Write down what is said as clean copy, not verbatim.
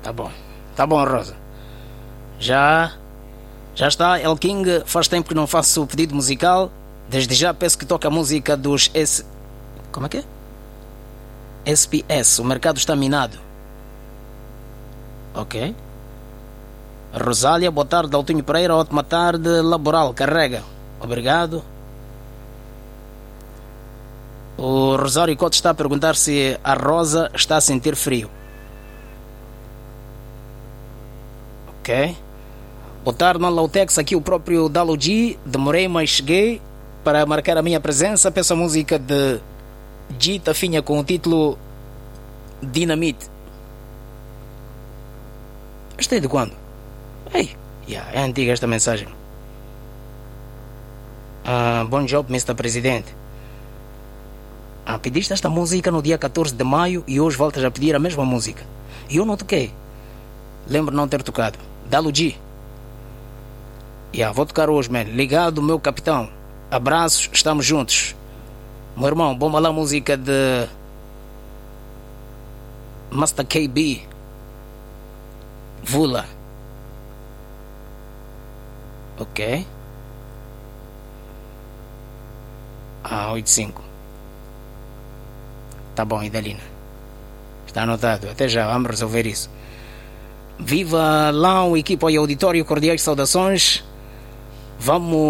Tá bom, Rosa. Já está, El King. Faz tempo que não faço o pedido musical. Desde já peço que toque a música dos Como é que é? SPS, o mercado está minado. Ok. Rosália, boa tarde. Daltinho Pereira, ótima tarde laboral. Carrega. Obrigado. O Rosário Couto está a perguntar se a Rosa está a sentir frio. Ok. Boa tarde, não Lautex, aqui o próprio Daluji. Demorei, mas cheguei para marcar a minha presença. Peço a música de Gita Finha com o título Dinamite. Esta é de quando? Ei, é antiga esta mensagem. Bom job, Mr. Presidente. Pediste esta música no dia 14 de maio e hoje voltas a pedir a mesma música. E eu não toquei. Lembro não ter tocado. Daluji. Vou tocar hoje, man. Ligado, meu capitão. Abraços, estamos juntos. Meu irmão, bomba lá a música de Master KB. Vula. Ok. 85. Tá bom, Idalina. Está anotado. Até já, vamos resolver isso. Viva lá, equipa e auditório, cordiais saudações. Vamos